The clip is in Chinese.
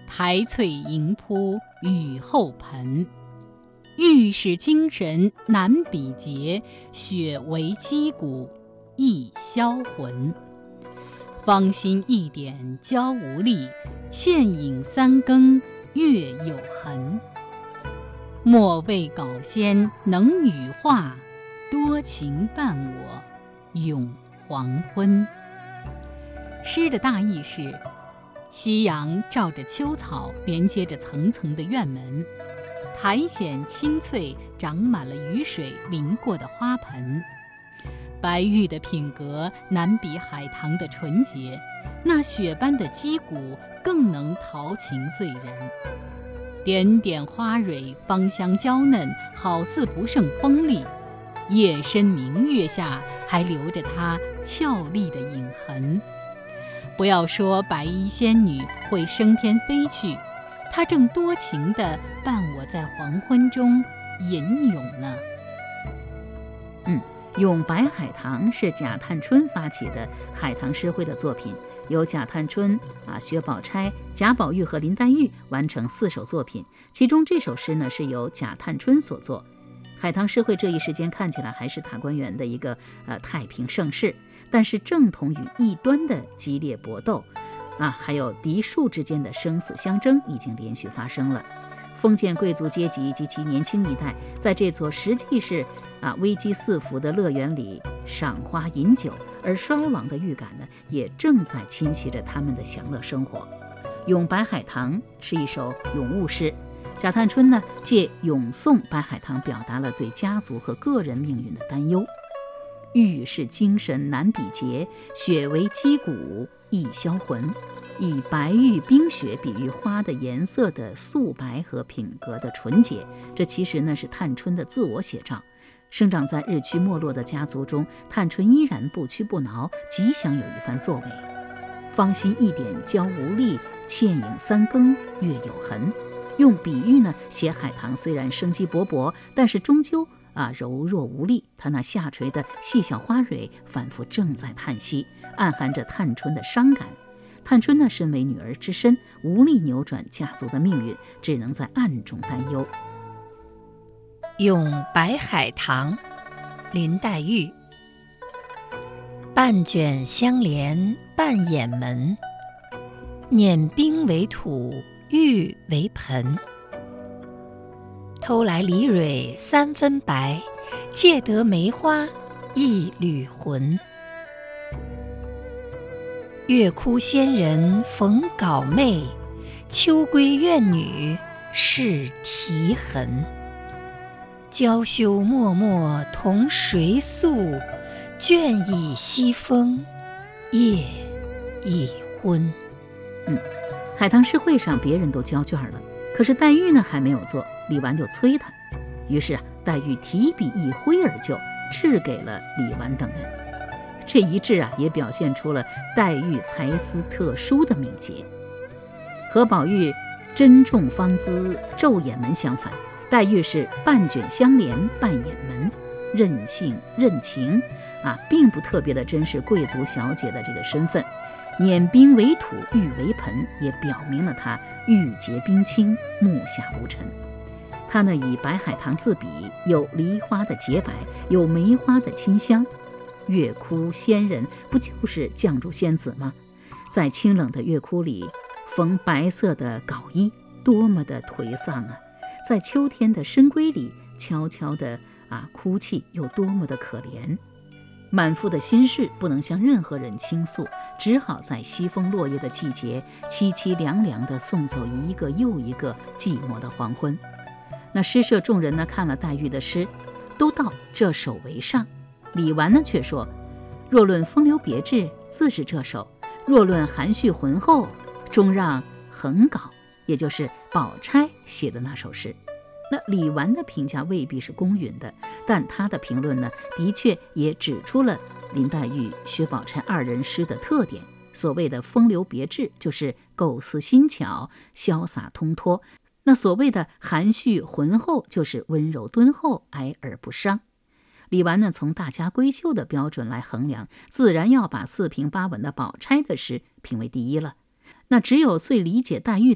台翠盈扑雨后盆。玉是精神难比劫，雪为肌骨易销魂。芳心一点娇无力，倩影三更月有痕。莫谓稿仙能羽化，多情伴我永黄昏。诗的大意是，夕阳照着秋草，连接着层层的院门，苔藓青翠，长满了雨水淋过的花盆。白玉的品格难比海棠的纯洁，那雪般的肌骨更能陶情醉人。点点花蕊芳香娇嫩，好似不胜锋利，夜深明月下还留着它俏丽的影痕。不要说白衣仙女会升天飞去，她正多情地伴我在黄昏中吟咏呢。 咏白海棠是贾探春发起的海棠诗会的作品，由贾探春、薛宝钗、贾宝玉和林黛玉完成4首作品，其中这首诗呢是由贾探春所作。海棠诗会这一时间看起来还是塔官园的一个太平盛世，但是正统与异端的激烈搏斗还有嫡庶之间的生死相争已经连续发生了。封建贵族阶级及其年轻一代在这座实际是危机四伏的乐园里赏花饮酒，而衰亡的预感呢也正在侵袭着他们的享乐生活。咏白海棠是一首咏物诗，贾探春呢借咏颂白海棠表达了对家族和个人命运的担忧。玉是精神难比劫，雪为肌骨易销魂。以白玉冰雪比喻花的颜色的素白和品格的纯洁，这其实呢是探春的自我写照。生长在日趋没落的家族中，探春依然不屈不挠，极想有一番作为。芳心一点娇无力，倩影三更月有痕。用比喻呢写海棠虽然生机勃勃，但是终究柔弱无力，它那下垂的细小花蕊反复正在叹息，暗含着探春的伤感。探春呢身为女儿之身，无力扭转家族的命运，只能在暗中担忧。 咏白海棠，林黛玉。半卷香帘半掩门，碾冰为土，玉为盆。偷来梨蕊3分白，借得梅花1缕魂。月窟仙人逢稿妹，秋闺怨女是啼痕。娇羞脉脉同谁诉？倦倚西风夜已昏。 海棠诗会上别人都交卷了，可是黛玉呢还没有做，李纨就催她。于是黛玉提笔一挥而就，掷给了李纨等人。这一掷也表现出了黛玉才思特殊的敏捷。和宝玉珍重芳姿昼掩门相反，黛玉是半卷香帘半掩门，任性任情并不特别的珍视贵族小姐的这个身份。碾冰为土，玉为盆，也表明了她玉洁冰清，目下无尘。她呢以白海棠自比，有梨花的洁白，有梅花的清香。月窟仙人不就是绛珠仙子吗？在清冷的月窟里缝白色的稿衣，多么的颓丧啊！在秋天的深闺里悄悄的哭泣，又多么的可怜。满腹的心事不能向任何人倾诉，只好在西风落叶的季节凄凄凉凉地送走一个又一个寂寞的黄昏。那诗社众人呢看了黛玉的诗，都道这首为上。李纨呢却说，若论风流别致，自是这首；若论含蓄浑厚，终让横稿，也就是宝钗写的那首诗。那李纨的评价未必是公允的，但他的评论呢，的确也指出了林黛玉、薛宝钗2人诗的特点。所谓的风流别致，就是构思新巧、潇洒通脱；那所谓的含蓄浑厚，就是温柔敦厚、哀而不伤。李纨呢，从大家闺秀的标准来衡量，自然要把4平8稳的宝钗的诗评为第一了。那只有最理解黛玉